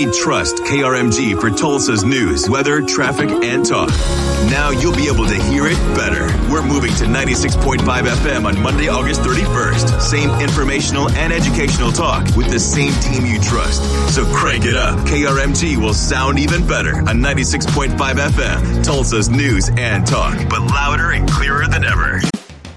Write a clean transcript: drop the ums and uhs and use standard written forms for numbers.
We trust KRMG for Tulsa's news, weather, traffic, and talk. Now you'll be able to hear it better. We're moving to 96.5 FM on Monday, August 31st. Same informational and educational talk with the same team you trust. So crank it up. KRMG will sound even better on 96.5 FM. Tulsa's news and talk, but louder and clearer than ever.